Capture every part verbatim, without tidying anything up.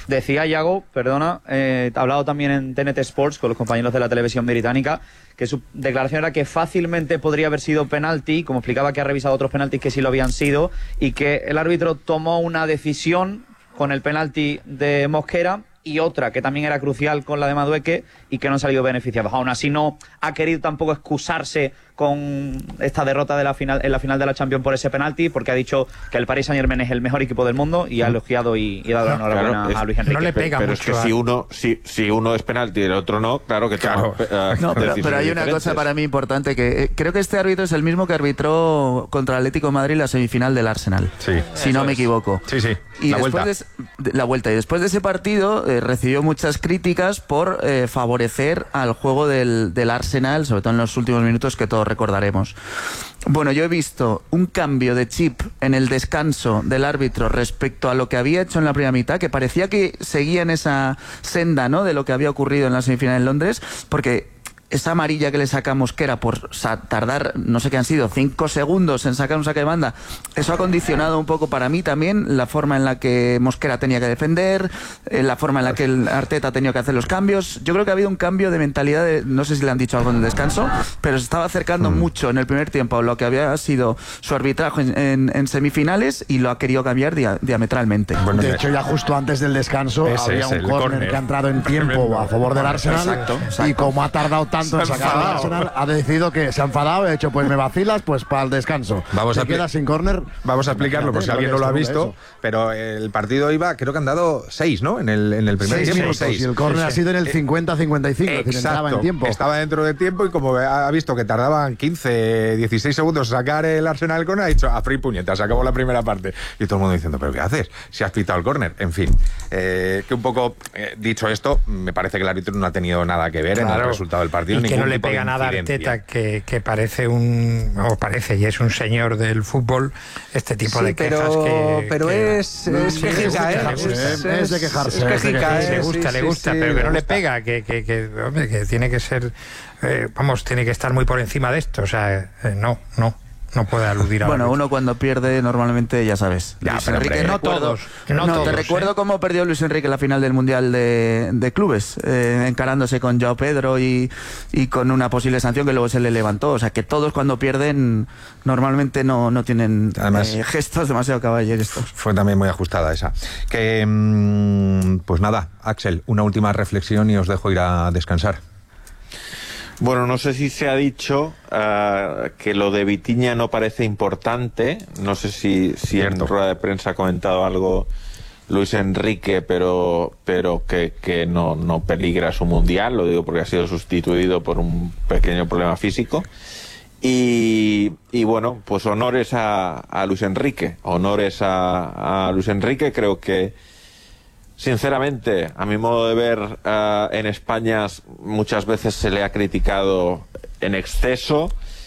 Decía Yago, perdona, eh, ha hablado también en T N T Sports con los compañeros de la televisión británica, que su declaración era que fácilmente podría haber sido penalti, como explicaba que ha revisado otros penaltis que sí lo habían sido, y que el árbitro tomó una decisión con el penalti de Mosquera y otra que también era crucial con la de Madueque y que no han salido beneficiados. Aún así no ha querido tampoco excusarse con esta derrota de la final en la final de la Champions por ese penalti, porque ha dicho que el Paris Saint-Germain es el mejor equipo del mundo y ha elogiado y, y dado la enhorabuena claro, es, a Luis Enrique. No le pega pero mucho es que a... si uno si, si uno es penalti y el otro no, claro que Claro. toma, uh, No, pero, pero hay una diferentes. cosa para mí importante, que eh, creo que este árbitro es el mismo que arbitró contra el Atlético de Madrid la semifinal del Arsenal, Sí. si no me equivoco. Sí, sí. Y La después vuelta. de, es- de- la vuelta. Y después de ese partido eh, recibió muchas críticas por eh, favorecer al juego del, del Arsenal, sobre todo en los últimos minutos que todos recordaremos. Bueno, yo he visto un cambio de chip en el descanso del árbitro respecto a lo que había hecho en la primera mitad, que parecía que seguía en esa senda, ¿no?, de lo que había ocurrido en la semifinal en Londres, porque esa amarilla que le sacamos, que era por sa- tardar, no sé qué han sido, cinco segundos en sacar un saque de banda, eso ha condicionado un poco para mí también la forma en la que Mosquera tenía que defender, eh, la forma en la que el Arteta ha tenido que hacer los cambios. Yo creo que ha habido un cambio de mentalidad, de, no sé si le han dicho algo en el descanso, pero se estaba acercando mm. mucho en el primer tiempo a lo que había sido su arbitraje en, en, en semifinales, y lo ha querido cambiar dia- diametralmente. Bueno, De hecho, ya justo antes del descanso Ese había es un el córner córner. que ha entrado en tiempo a favor del Arsenal. Exacto, exacto. Y como ha tardado tanto en Se ha sacar al enfadado. Arsenal, ha decidido que se ha enfadado y ha dicho, pues me vacilas, pues para el descanso. Vamos Se a apli- queda sin córner. Vamos a explicarlo por si Imagínate alguien no lo ha que visto, eso. pero el partido iba, creo que han dado seis, ¿no? En el, en el primer Seis tiempo. minutos seis. y el córner ha sido en el cincuenta cincuenta y cinco, es decir, entraba en tiempo. Estaba dentro de tiempo y como ha visto que tardaban quince, dieciséis segundos en sacar el Arsenal el córner, ha dicho a free puñetas, se acabó la primera parte. Y todo el mundo diciendo, ¿pero qué haces? Si has pitado el córner. En fin, eh, que un poco, eh, dicho esto, me parece que el árbitro no ha tenido nada que ver en el Claro. resultado del partido. Y que ningún no le tipo de pega nada a incidencia. Arteta, que, que parece un... o parece y es un señor del fútbol, este tipo Sí, de quejas pero, que... pero que- es, es Sí, quejica, es de ¿eh? quejarse, Es, es de quejarse, es es de quejica, quejarse. ¿eh? le gusta, Sí, le sí, gusta, sí, pero que no le gusta. pega, que, que, que, hombre, que tiene que ser, eh, vamos, tiene que estar muy por encima de esto, o sea, eh, no, no, no puede aludir a Bueno, algo. uno cuando pierde normalmente, ya sabes. Ya, Luis pero, Enrique, hombre, no todos, todos. no No, todos, te ¿eh? recuerdo cómo perdió Luis Enrique la final del Mundial de, de Clubes, eh, encarándose con Joao Pedro y, y con una posible sanción que luego se le levantó. O sea, que todos cuando pierden normalmente no, no tienen Además, eh, gestos demasiado caballerescos. Fue también muy ajustada esa. Que, mm, pues nada, Axel, una última reflexión y os dejo ir a descansar. Bueno, no sé si se ha dicho uh, que lo de Vitinha no parece importante. No sé si, si en Cierto. rueda de prensa ha comentado algo Luis Enrique, pero, pero que, que no, no peligra su mundial. Lo digo porque ha sido sustituido por un pequeño problema físico. Y, y bueno, pues honores a, a Luis Enrique. Honores a, a Luis Enrique. Creo que, sinceramente, a mi modo de ver, uh, en España muchas veces se le ha criticado en exceso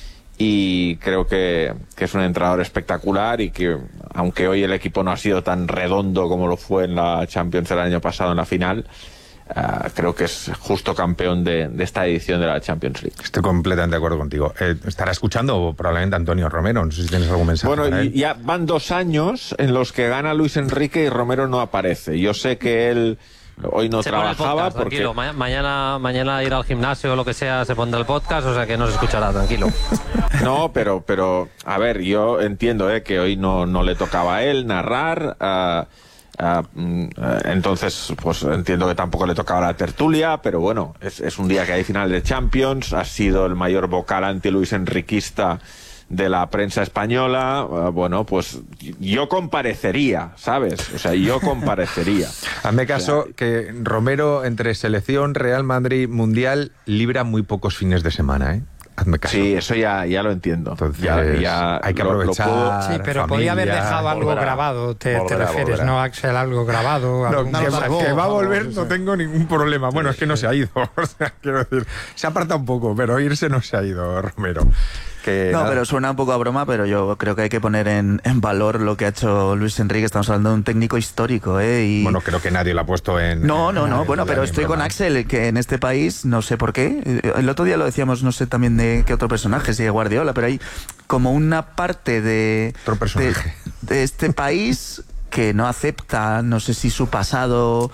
y creo que, que es un entrenador espectacular y que, aunque hoy el equipo no ha sido tan redondo como lo fue en la Champions el año pasado en la final, uh, creo que es justo campeón de, de esta edición de la Champions League. Estoy completamente de acuerdo contigo. Eh, estará escuchando probablemente Antonio Romero. No sé si tienes algún mensaje Bueno, para y él. ya van dos años en los que gana Luis Enrique y Romero no aparece. Yo sé que él hoy no se pone el trabajaba podcast, porque... tranquilo. Ma- mañana, mañana ir al gimnasio o lo que sea se pondrá el podcast, o sea que no se escuchará, tranquilo. No, pero, pero a ver, yo entiendo eh, que hoy no, no le tocaba a él narrar. Uh, Uh, uh, entonces, pues entiendo que tampoco le tocaba la tertulia, pero bueno, es, es un día que hay final de Champions, ha sido el mayor vocal anti-Luis Enriquista de la prensa española, uh, bueno, pues yo comparecería, ¿sabes? O sea, yo comparecería. Hazme caso, O sea, que Romero, entre selección, Real Madrid, Mundial, libra muy pocos fines de semana, ¿eh? Hazme caso. sí, eso ya, ya lo entiendo. Entonces, ya, ya hay que lo- lo aprovechar. puedo- Sí, pero familia, podía haber dejado algo volverá, grabado, te, te volverá, refieres, volverá. ¿no, Axel? Algo grabado. No, algún que, mensaje. va, que va a volver, algo, no sí. tengo ningún problema. Bueno, es que no se ha ido. O sea, quiero decir, se aparta un poco, pero irse no se ha ido, Romero. Que, No, nada. pero suena un poco a broma, pero yo creo que hay que poner en, en valor lo que ha hecho Luis Enrique. Estamos hablando de un técnico histórico, ¿eh? Y... Bueno, creo que nadie lo ha puesto en... No, no, en- no, en bueno, duda pero ni estoy con broma. Axel, que en este país, no sé por qué, el otro día lo decíamos, no sé también de qué otro personaje, si de Guardiola, pero hay como una parte de, Otro personaje. de, de este país que no acepta, no sé si su pasado